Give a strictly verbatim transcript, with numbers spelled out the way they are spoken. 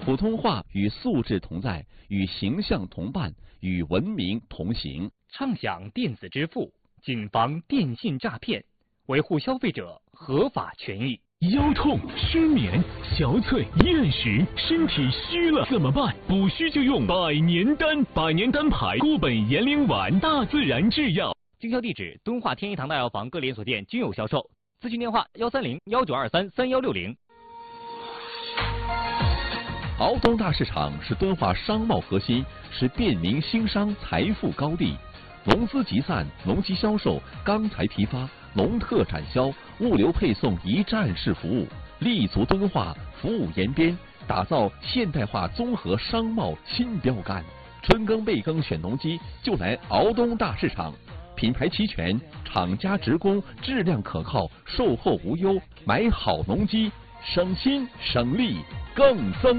普通话与素质同在，与形象同伴，与文明同行。 畅享电子支付，谨防电信诈骗，维护消费者合法权益。 腰痛、失眠、憔悴、厌食，身体虚了怎么办？补虚就用百年丹，百年丹牌固本延龄丸，大自然制药。 经销地址：敦化天一堂大药房各连锁店均有销售。咨询电话：幺三零幺九二三三幺六零。 敖东大市场是敦化商贸核心，是便民兴商财富高地。农资集散、农机销售、钢材批发、农特产销、物流配送一站式服务，立足敦化，服务延边，打造现代化综合商贸新标杆。春耕备耕选农机，就来敖东大市场。品牌齐全，厂家直供，质量可靠，售后无忧，买好农机，省心省力更增。